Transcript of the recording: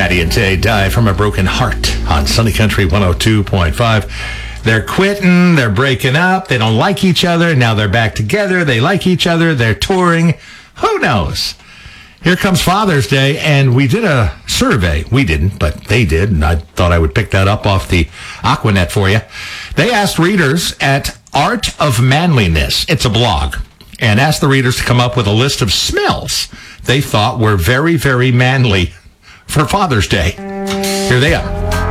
Maddie and Tay die from a broken heart on Sunny Country 102.5. They're quitting, they're breaking up, they don't like each other, now they're back together, they like each other, they're touring. Who knows? Here comes Father's Day, and we did a survey. We didn't, but they did, and I thought I would pick that up off the Aquanet for you. They asked readers at Art of Manliness, it's a blog, and asked the readers to come up with a list of smells they thought were very, very manly for Father's Day. Here they are.